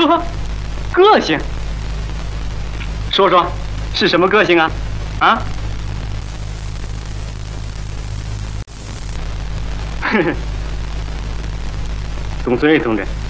呵，个性？说说，是什么个性啊？啊？呵呵，总孙瑞同志。